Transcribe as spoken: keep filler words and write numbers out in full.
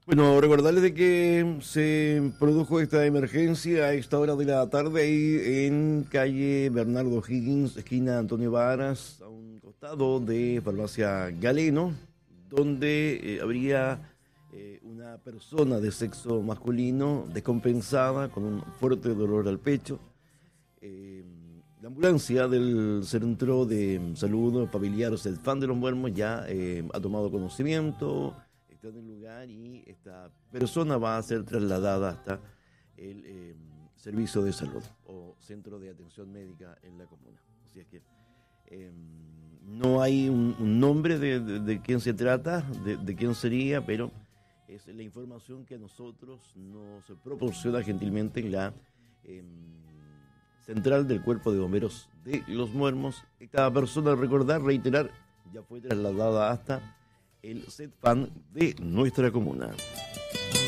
Bueno, recordarles de que se produjo esta emergencia a esta hora de la tarde ahí en calle Bernardo Higgins, esquina Antonio Varas, a un costado de Farmacia Galeno, donde eh, habría eh, una persona de sexo masculino descompensada con un fuerte dolor al pecho. Eh, la ambulancia del Centro de Salud Familiar Cedfán de los Muermos ya eh, ha tomado conocimiento, está en el lugar y esta persona va a ser trasladada hasta el eh, servicio de salud o centro de atención médica en la comuna. Así es que eh, no hay un, un nombre de, de, de quién se trata, de, de quién sería, pero es la información que a nosotros nos proporciona gentilmente en la eh, central del Cuerpo de Bomberos de Los Muermos. Esta persona, recordar, reiterar, ya fue trasladada hasta el Cedfán de nuestra comuna.